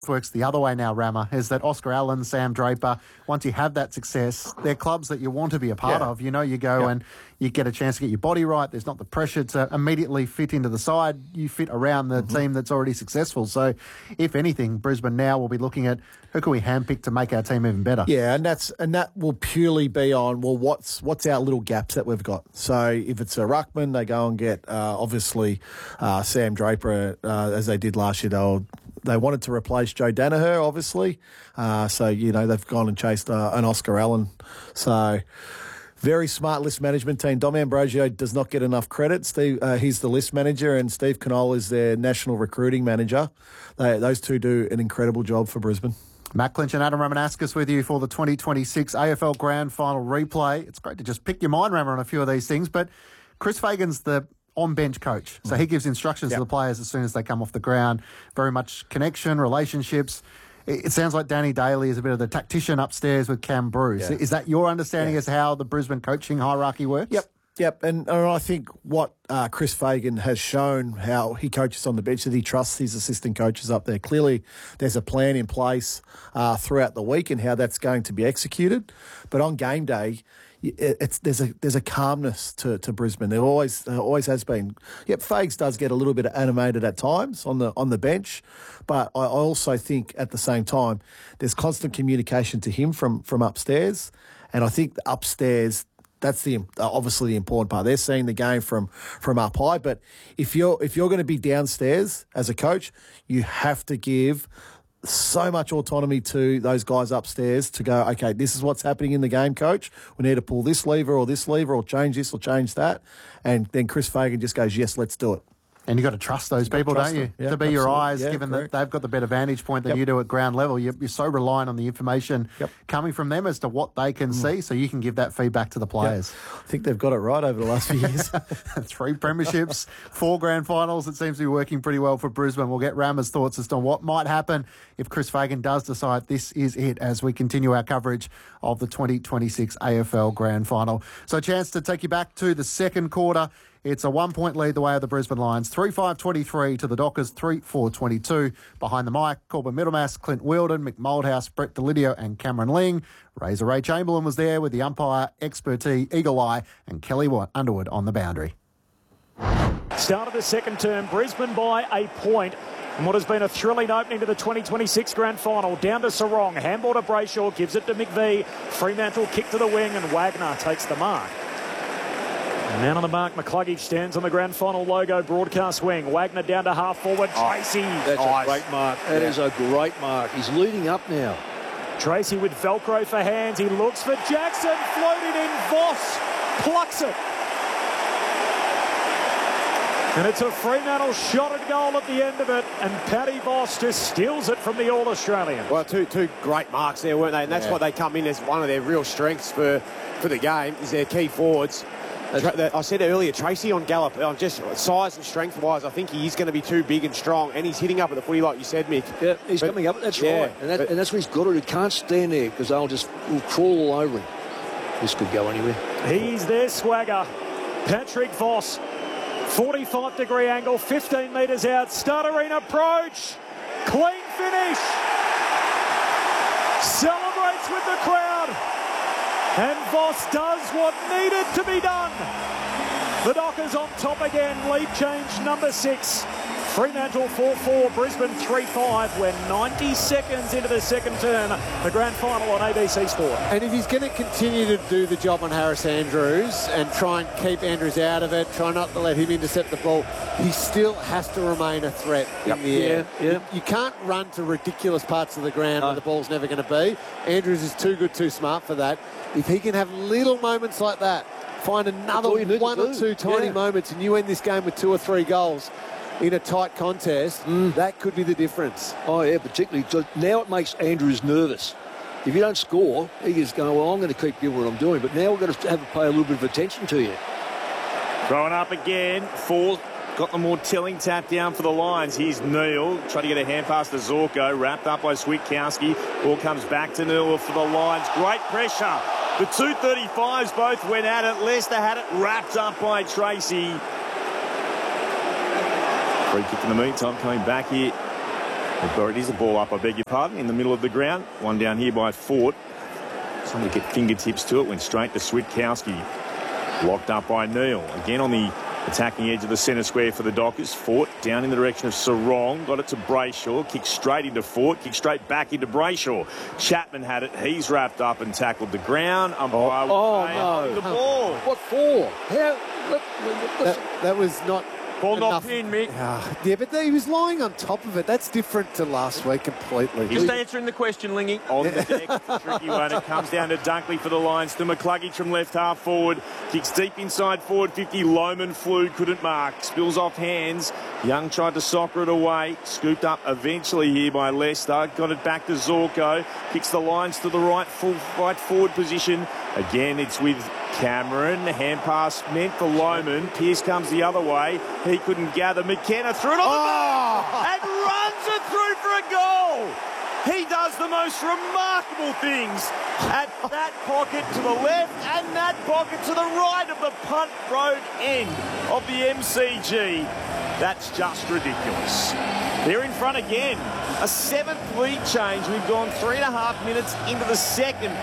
works the other way now, Rammer, is that Oscar Allen, Sam Draper, once you have that success, they're clubs that you want to be a part of. You know, you go and you get a chance to get your body right. There's not the pressure to immediately fit into the side. You fit around the team that's already successful. So, if anything, Brisbane now will be looking at who can we handpick to make our team even better. Yeah, and that will purely be on, well, what's our little gaps that we've got. So if it's a ruckman, they go and get, obviously, Sam Draper, as they did last year. They wanted to replace Joe Danaher, obviously. So, you know, they've gone and chased an Oscar Allen. So, very smart list management team. Dom Ambrosio does not get enough credit. He's the list manager, and Steve Knoll is their national recruiting manager. Those two do an incredible job for Brisbane. Matt Clinch and Adam Ramanauskas with you for the 2026 AFL Grand Final replay. It's great to just pick your mind, Rammer, on a few of these things, but Chris Fagan's the on-bench coach. So he gives instructions to the players as soon as they come off the ground. Very much connection, relationships. It sounds like Danny Daly is a bit of the tactician upstairs with Cam Bruce. Yeah. Is that your understanding as how the Brisbane coaching hierarchy works? Yep. And I think what Chris Fagan has shown, how he coaches on the bench, that he trusts his assistant coaches up there. Clearly, there's a plan in place throughout the week and how that's going to be executed. But on game day, there's a calmness to Brisbane. There always has been. Yep, Fags does get a little bit animated at times on the bench, but I also think at the same time there's constant communication to him from upstairs, and I think upstairs, that's obviously the important part. They're seeing the game from up high, but if you're going to be downstairs as a coach, you have to give so much autonomy to those guys upstairs to go, okay, this is what's happening in the game, coach. We need to pull this lever or change this or change that. And then Chris Fagan just goes, yes, let's do it. And you've got to trust those people, don't you? Yeah, to be your eyes, yeah, given correct. that they've got the better vantage point than you do at ground level. You're so reliant on the information coming from them as to what they can see, so you can give that feedback to the players. I think they've got it right over the last few years. 3 premierships, 4 grand finals. It seems to be working pretty well for Brisbane. We'll get Rammer's thoughts as to what might happen if Chris Fagan does decide this is it as we continue our coverage of the 2026 AFL Grand Final. So a chance to take you back to the second quarter. It's a 1-point lead the way of the Brisbane Lions. 3-5-23 to the Dockers, 3-4-22. Behind the mic, Corbin Middlemass, Clint Wheeldon, Mick Moldhouse, Brett Delidio and Cameron Ling. Razor Ray Chamberlain was there with the umpire expertise, Eagle Eye, and Kelly Underwood on the boundary. Start of the second term, Brisbane by a point. And what has been a thrilling opening to the 2026 Grand Final. Down to Sarong, handball to Brayshaw, gives it to McVee. Fremantle kick to the wing and Wagner takes the mark. Man on the mark, McCluggage stands on the Grand Final logo broadcast wing. Wagner down to half forward, Tracy. That's a great mark. That is a great mark. He's leading up now. Tracy with Velcro for hands. He looks for Jackson, floating in. Voss plucks it. And it's a Fremantle shot at goal at the end of it, and Paddy Voss just steals it from the All-Australian. Well, two great marks there, weren't they? And that's what they come in as one of their real strengths for the game, is their key forwards. I said earlier, Tracy on Gallup, just size and strength-wise, I think he is going to be too big and strong, and he's hitting up at the footy like you said, Mick. Yeah, he's coming up. That's right. And that's what he's got to do. He can't stand there because they'll crawl all over him. This could go anywhere. He's their swagger. Patrick Voss, 45-degree angle, 15 metres out. Stutterine approach. Clean finish. Celebrates with the crowd. And Voss does what needed to be done. The Dockers on top again. Lead change number 6. Fremantle 4-4, Brisbane 3-5. We're 90 seconds into the second term. The Grand Final on ABC Sport. And if he's going to continue to do the job on Harris Andrews and try and keep Andrews out of it, try not to let him intercept the ball, he still has to remain a threat in the air. Yeah. You can't run to ridiculous parts of the ground where the ball's never going to be. Andrews is too good, too smart for that. If he can have little moments like that, find another one or two tiny moments, and you end this game with 2 or 3 goals in a tight contest, that could be the difference. Oh, yeah, particularly. So now it makes Andrews nervous. If you don't score, he just going, well, I'm going to keep doing what I'm doing. But now we've got to have to pay a little bit of attention to you. Throwing up again. 4 got the more telling tap down for the Lions. Here's Neal trying to get a hand pass to Zorko, wrapped up by Switkowski. Ball comes back to Neal for the Lions. Great pressure. The 235s both went at it. Leicester had it wrapped up by Tracy. Free kick in the meantime, coming back here It is a ball up, I beg your pardon, in the middle of the ground. One down here by Fort. Somebody get fingertips to it. Went straight to Switkowski. Locked up by Neal. Again on the attacking edge of the centre square for the Dockers. Fort down in the direction of Sarong. Got it to Brayshaw. Kicked straight into Fort. Kicked straight back into Brayshaw. Chapman had it. He's wrapped up and tackled the ground. Umpire no. The ball. What for? How? That was not... Ball not pinned, Mick. Yeah, but he was lying on top of it. That's different to last week completely. Just answering the question, Lingy. On the deck, tricky one. It comes down to Dunkley for the Lions. To McCluggage from left half forward. Kicks deep inside forward 50. Lohman flew, couldn't mark. Spills off hands. Young tried to soccer it away. Scooped up eventually here by Leicester. Got it back to Zorko. Kicks the Lions to the right forward position. Again, it's with Cameron. The hand pass meant for Lohman. Pearce comes the other way. He couldn't gather. McKenna threw it on the goal and runs it through for a goal. He does the most remarkable things at that pocket to the left and that pocket to the right of the punt road end of the MCG. That's just ridiculous. They're in front again. A 7th lead change. We've gone 3.5 minutes into the second.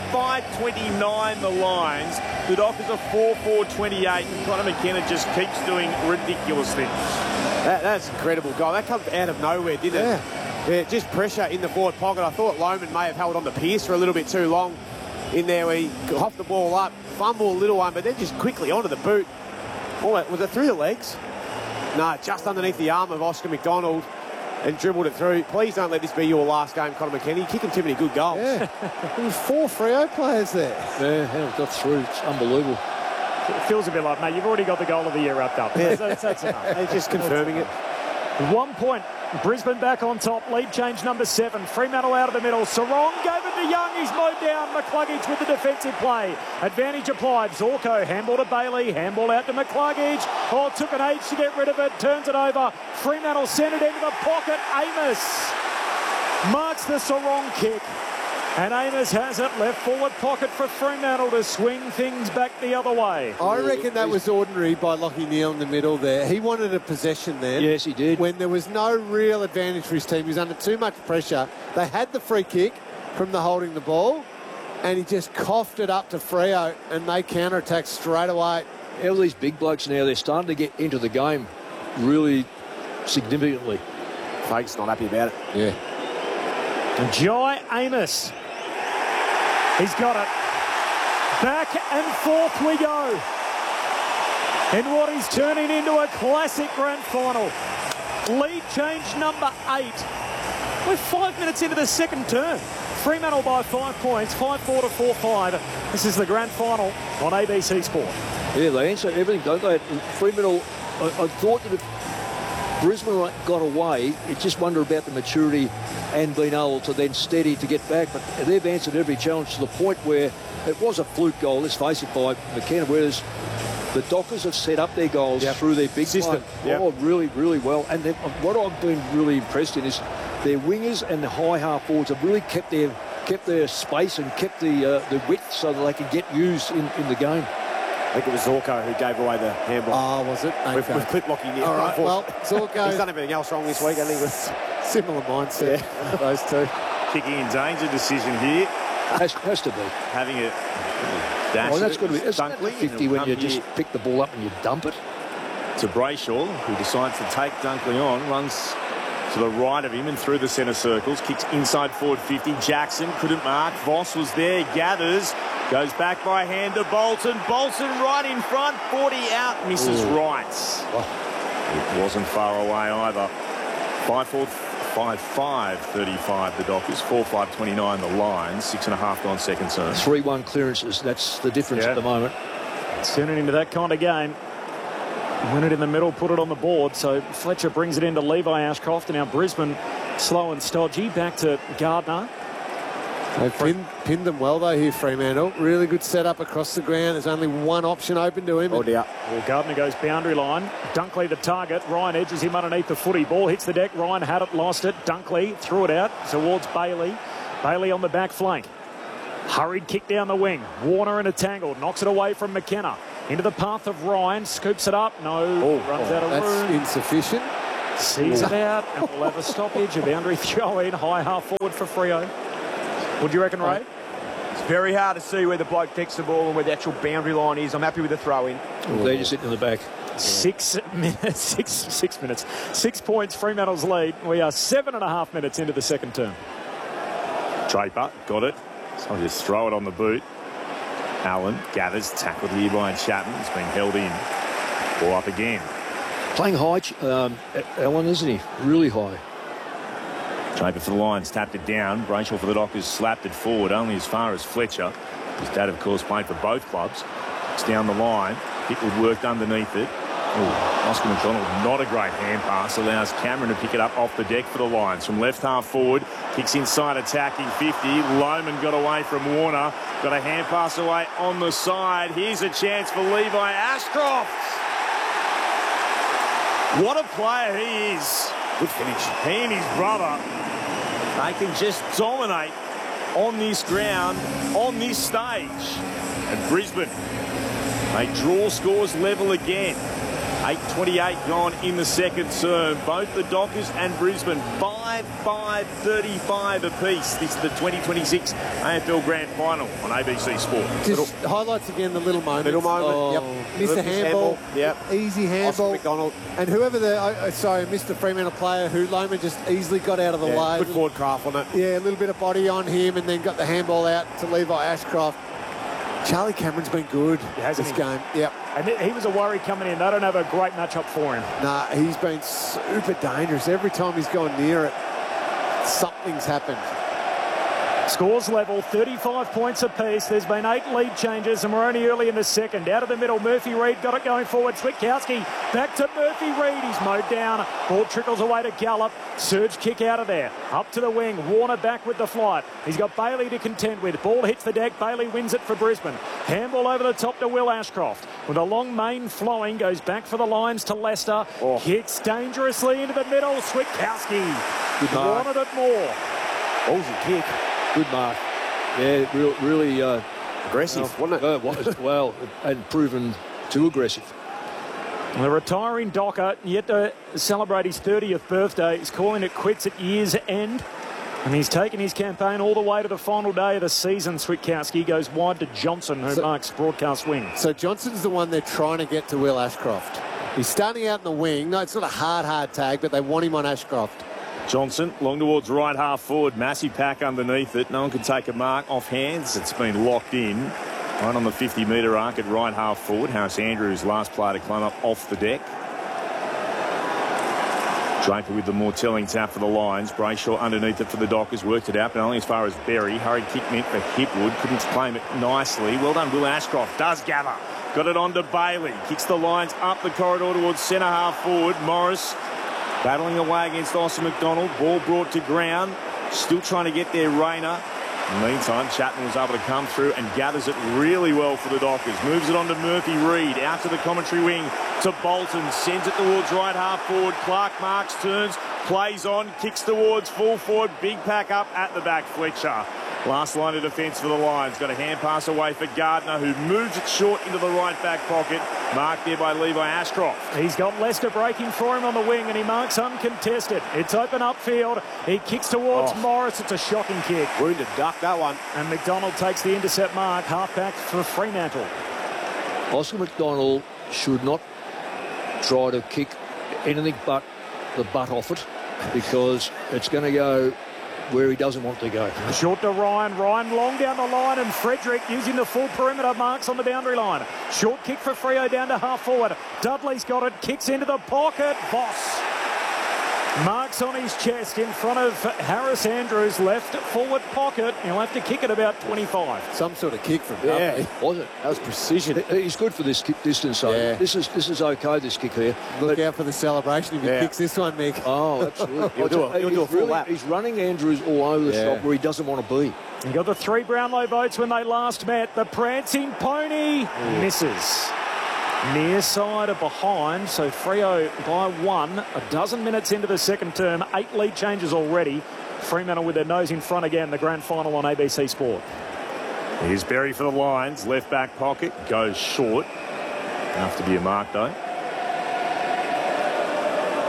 4-5-29 the Lions. The Dockers are 4-4-28 and Connor McKenna just keeps doing ridiculous things. That's incredible goal. That comes out of nowhere, didn't it? Yeah, just pressure in the forward pocket. I thought Lohman may have held on to Pearce for a little bit too long in there where he hopped the ball up, fumble a little one, but then just quickly onto the boot. Was it through the legs? No, just underneath the arm of Oscar McDonald and dribbled it through. Please don't let this be your last game, Connor McKenna. You're kicking too many good goals. Yeah, there was 4 Freo players there. Yeah, how it got through. It's unbelievable. It feels a bit like, mate, you've already got the goal of the year wrapped up. Yeah. That's enough. They're just confirming it. 1 point. Brisbane back on top. Lead change number 7. Fremantle out of the middle. Sarong gave it to Young. He's mowed down. McCluggage with the defensive play. Advantage applied. Zorko. Handball to Bailey. Handball out to McCluggage. Oh, it took an age to get rid of it. Turns it over. Fremantle sent it into the pocket. Amos marks the Sarong kick. And Amos has it left forward pocket for Fremantle to swing things back the other way. I reckon that was ordinary by Lachie Neale in the middle there. He wanted a possession there. Yes, he did. When there was no real advantage for his team. He was under too much pressure. They had the free kick from the holding the ball, and he just coughed it up to Freo, and they counter-attacked straight away. All these big blokes now, they're starting to get into the game really significantly. Fake's not happy about it. Yeah. Jai Amos. He's got it. Back and forth we go. In what is turning into a classic grand final. Lead change number 8. We're 5 minutes into the second term. Fremantle by 5 points, 5-4 to 4-5. This is the grand final on ABC Sport. Yeah, they answer everything, don't they? Fremantle, I thought that if Brisbane got away, you just wonder about the maturity and being able to then steady to get back. But they've answered every challenge to the point where it was a fluke goal, let's face it, by McKenna, whereas the Dockers have set up their goals through their big system. Oh, really, really well. And what I've been really impressed in is their wingers and the high half forwards have really kept their space and kept the width so that they can get used in the game. I think it was Zorko who gave away the handball. Oh, was it? Okay. We've clipped Lachie Neale. All right, well, Zorko... He's done everything else wrong this week, hasn't he? With similar mindset, those two. Kicking in danger decision here. Has to be. Having a dash. Well, that's got to be Dunkley, 50 when you just pick the ball up and you dump it. To Brayshaw, who decides to take Dunkley on, runs to the right of him and through the centre circles, kicks inside forward 50. Jackson couldn't mark. Voss was there, gathers, goes back by hand to Bolton. Bolton right in front, 40 out, misses right. It wasn't far away either. 5-5-35 the Dockers, 4-5-29 the Lions, 6.5 gone second term. 3-1 clearances, that's the difference at the moment. Turning into that kind of game. Win it in the middle, put it on the board. So Fletcher brings it into Levi Ashcroft. And now Brisbane slow and stodgy. Back to Gardner. They've pinned them well, though, here, Fremantle. Really good setup across the ground. There's only one option open to him. Oh, dear. Well, Gardner goes boundary line. Dunkley the target. Ryan edges him underneath the footy. Ball hits the deck. Ryan had it, lost it. Dunkley threw it out towards Bailey. Bailey on the back flank. Hurried kick down the wing. Warner in a tangle. Knocks it away from McKenna. Into the path of Ryan. Scoops it up. No. Runs out of room. That's insufficient. Sees it out, and we'll have a stoppage, a boundary throw in, high half forward for Freo. What do you reckon, Ray? It's very hard to see where the bloke kicks the ball and where the actual boundary line is. I'm happy with the throw in. They're just sitting in the back. 6 minutes. 6 minutes. 6 points, Fremantle's lead. We are 7.5 minutes into the second term. Draper got it. So I'll just throw it on the boot. Allen gathers, tackled here by Chatton. It's been held in. Ball up again. Playing high, Allen, isn't he? Really high. Draper for the Lions, tapped it down. Brayshaw for the Dockers slapped it forward only as far as Fletcher. His dad, of course, played for both clubs. It's down the line. Pickwood worked underneath it. Oscar McDonald, not a great hand pass, allows Cameron to pick it up off the deck for the Lions. From left half forward, kicks inside attacking 50. Lohman got away from Warner. Got a hand pass away on the side. Here's a chance for Levi Ashcroft. What a player he is. Good finish. He and his brother, they can just dominate on this ground, on this stage. And Brisbane, they draw scores level again. 8:28 gone in the second term. Both the Dockers and Brisbane 5-5-35 apiece. This is the 2026 AFL Grand Final on ABC Sport. Just highlights again the little moment. Yep. Missed a handball. Yep. Easy handball. McDonald. And whoever missed the Fremantle player who Lohman just easily got out of the way. Good forward craft on it. Yeah, a little bit of body on him and then got the handball out to Levi Ashcroft. Charlie Cameron's been good this game. Yep. And he was a worry coming in. They don't have a great matchup for him. Nah, he's been super dangerous. Every time he's gone near it, something's happened. Scores level, 35 points apiece. There's been 8 lead changes, and we're only early in the second. Out of the middle, Murphy-Reid got it going forward. Switkowski back to Murphy-Reid. He's mowed down. Ball trickles away to Gallup. Surge kick out of there. Up to the wing. Warner back with the flight. He's got Bailey to contend with. Ball hits the deck. Bailey wins it for Brisbane. Handball over the top to Will Ashcroft. With a long main flowing, goes back for the Lions to Leicester. Kicks dangerously into the middle. Switkowski wanted it more. Ballsy kick. Good mark. Yeah, really aggressive, wasn't it? Well, and proven too aggressive. The retiring Docker, yet to celebrate his 30th birthday, is calling it quits at year's end. And he's taken his campaign all the way to the final day of the season. Switkowski goes wide to Johnson, who marks broadcast wing. So Johnson's the one they're trying to get to Will Ashcroft. He's starting out in the wing. No, it's not a hard tag, but they want him on Ashcroft. Johnson, long towards right half forward. Massive pack underneath it. No one can take a mark off hands. It's been locked in. Right on the 50-metre arc at right half forward. Harris Andrews, last player to climb up off the deck. Draper with the more telling tap for the Lions. Brayshaw underneath it for the Dockers. Worked it out, but only as far as Berry. Hurried kick meant for Hipwood. Couldn't claim it nicely. Well done, Will Ashcroft. Does gather. Got it on to Bailey. Kicks the Lions up the corridor towards centre half forward. Morris battling away against Oscar McDonald. Ball brought to ground. Still trying to get there, Rayner. In the meantime, Chatton was able to come through and gathers it really well for the Dockers. Moves it on to Murphy-Reid. Out to the commentary wing to Bolton. Sends it towards right half forward. Clark marks, turns, plays on, kicks towards full forward. Big pack up at the back, Fletcher. Last line of defence for the Lions. Got a hand pass away for Gardner, who moves it short into the right back pocket. Marked there by Levi Ashcroft. He's got Leicester breaking for him on the wing, and he marks uncontested. It's open upfield. He kicks towards Morris. It's a shocking kick. Wounded duck, that one. And McDonald takes the intercept mark. Half back for Fremantle. Oscar McDonald should not try to kick anything but the butt off it, because it's going to go where he doesn't want to go. Short to Ryan. Ryan long down the line, and Frederick using the full perimeter marks on the boundary line. Short kick for Freo down to half forward. Dudley's got it. Kicks into the pocket. Voss marks on his chest in front of Harris Andrews. Left forward pocket. He'll have to kick it about 25. Some sort of kick from Dudley. Yeah, was it? That was precision. He's good for this kick distance, though. Yeah. This is okay, this kick here. Look out for the celebration if he kicks this one, Mick. Oh, absolutely. He'll do a full lap. He's running Andrews all over the shop where he doesn't want to be. He got the 3 Brownlow votes when they last met. The prancing pony misses. Near side of behind, so Freo by 1. A dozen minutes into the second term, 8 lead changes already. Fremantle with their nose in front again, the grand final on ABC Sport. Here's Berry for the Lions. Left back pocket, goes short. Enough to be a mark, though.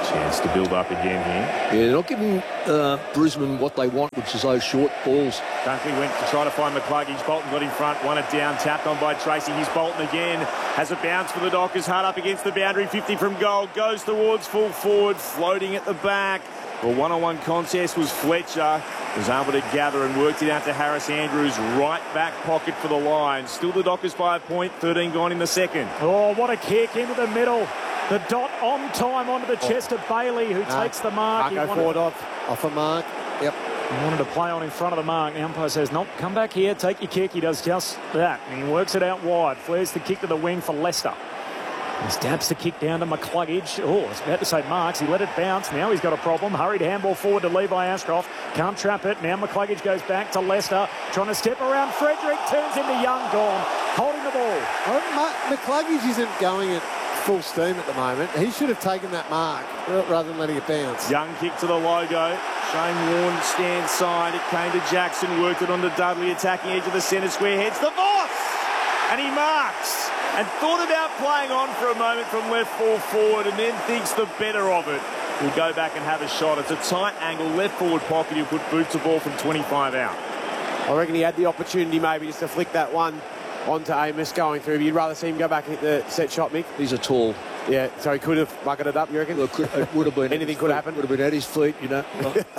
Chance to build up again here. Yeah, they're not giving Brisbane what they want, which is those short balls. Dunkley went to try to find McCluggage. Bolton got in front, won it down, tapped on by Tracy. Here's Bolton again. Has a bounce for the Dockers, hard up against the boundary, 50 from goal. Goes towards full forward, floating at the back. The one-on-one contest was Fletcher. Was able to gather and worked it out to Harris Andrews. Right back pocket for the Lions. Still the Dockers by a point, 13 gone in the second. Oh, what a kick into the middle. The dot on time onto the chest of Bailey, who takes the mark. Go forward off a mark. Yep. He wanted to play on in front of the mark. The umpire says, nope, come back here, take your kick. He does just that. And he works it out wide. Flares the kick to the wing for Leicester. He stabs the kick down to McCluggage. Oh, I was about to say Marks. He let it bounce. Now he's got a problem. Hurried handball forward to Levi Ashcroft. Can't trap it. Now McCluggage goes back to Leicester. Trying to step around Frederick. Turns into Young. Gone. Holding the ball. McCluggage isn't going at full steam at the moment. He should have taken that mark rather than letting it bounce. Young kick to the logo. Shane Warne stands side. It came to Jackson. Worked it onto Dudley. Attacking edge of the centre square. Heads the Voss. And he marks. And thought about playing on for a moment from left full forward and then thinks the better of it. We'll go back and have a shot. It's a tight angle, left forward pocket. He'll put boots the ball from 25 out. I reckon he had the opportunity maybe just to flick that one onto Amos going through. But you'd rather see him go back and hit the set shot, Mick? He's a tall. Yeah, so he could have bucketed it up, you reckon? Look, it would have been. Anything could happen. Would have been at his feet, you know.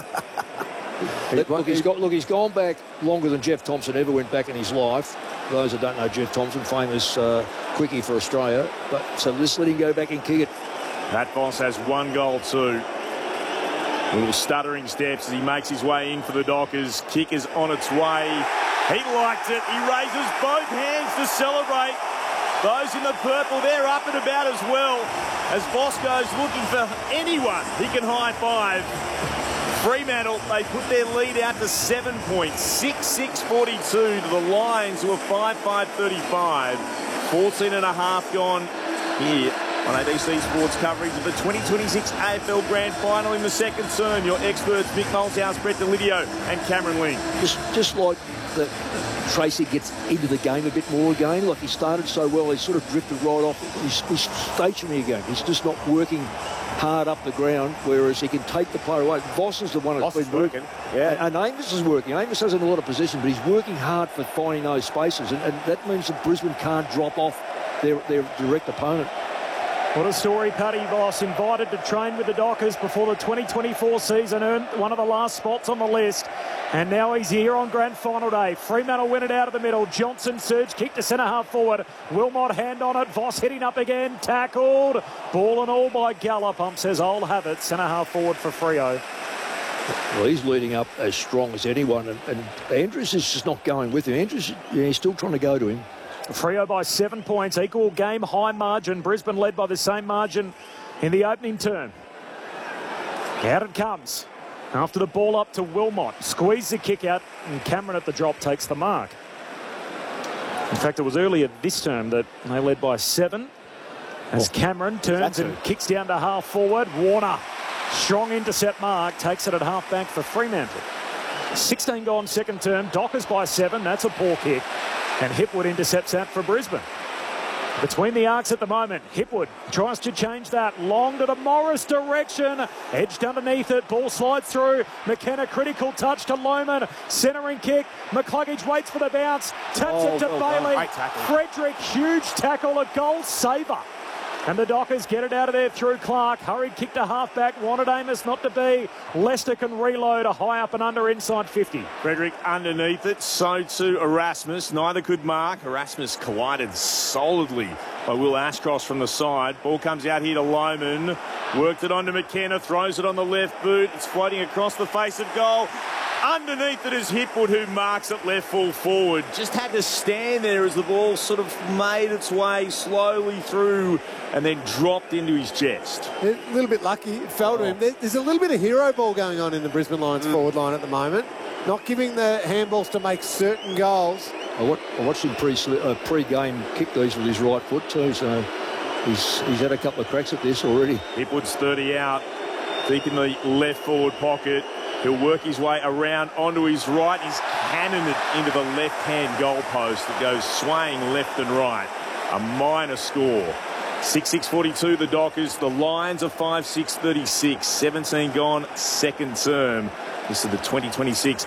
He's gone back longer than Jeff Thompson ever went back in his life. Those that don't know Jeff Thompson, famous quickie for Australia. But so just let him go back and kick it. Matt Voss has 1 goal too. Little stuttering steps as he makes his way in for the Dockers. Kick is on its way. He liked it. He raises both hands to celebrate. Those in the purple, they're up and about as well. As Voss goes looking for anyone he can high-five. Fremantle, they put their lead out to 7 points. 6-6-42 to the Lions, who are 5-5-35. 14 and a half gone here on ABC Sports coverage of the 2026 AFL Grand Final in the second turn. Your experts, Mick Malthouse, Brett Delidio and Cameron Ling. Just like that, Tracy gets into the game a bit more again. Like he started so well, he sort of drifted right off. He's stationary again. He's just not working hard up the ground, whereas he can take the player away. Voss is the one that's been working. Yeah. And Amos is working. Amos has in a lot of position, but he's working hard for finding those spaces. And that means that Brisbane can't drop off their direct opponent. What a story. Paddy Voss, invited to train with the Dockers before the 2024 season, earned one of the last spots on the list. And now he's here on grand final day. Fremantle win it out of the middle. Johnson surge, kick to centre half forward. Wilmot hand on it. Voss hitting up again. Tackled. Ball and all by Gallup. Ump says I'll have it. Centre half forward for Freo. Well, he's leading up as strong as anyone. And Andrews is just not going with him. Andrews, he's still trying to go to him. Freo by 7 points. Equal game high margin. Brisbane led by the same margin in the opening term. Out it comes. After the ball up to Wilmot. Squeeze the kick out, and Cameron at the drop takes the mark. In fact, it was earlier this term that they led by 7. As Cameron turns and kicks down to half forward. Warner, strong intercept mark, takes it at half back for Fremantle. 16 gone second term. Dockers by 7. That's a poor kick. And Hipwood intercepts that for Brisbane. Between the arcs at the moment, Hipwood tries to change that. Long to the Morris direction. Edged underneath it. Ball slides through. McKenna, critical touch to Lohman. Centering kick. McCluggage waits for the bounce. Taps it to Bailey. Frederick, huge tackle. A goal saver. And the Dockers get it out of there through Clark. Hurried kick to half-back. Wanted Amos not to be. Leicester can reload a high up and under inside 50. Frederick underneath it. So too Erasmus. Neither could mark. Erasmus collided solidly by Will Ashcroft from the side. Ball comes out here to Lohman. Worked it onto McKenna. Throws it on the left boot. It's floating across the face of goal. Underneath it is Hipwood, who marks it left full forward. Just had to stand there as the ball sort of made its way slowly through and then dropped into his chest. A little bit lucky. It fell to him. There's a little bit of hero ball going on in the Brisbane Lions forward line at the moment. Not giving the handballs to make certain goals. I watched him pre-game kick these with his right foot too, so he's had a couple of cracks at this already. Hipwood's 30 out, deep in the left forward pocket. He'll work his way around onto his right. He's cannoned it into the left-hand goal post that goes swaying left and right. A minor score. 6:42 the Dockers. The Lions are 5-6-36. 17 gone, second term. This is the 2026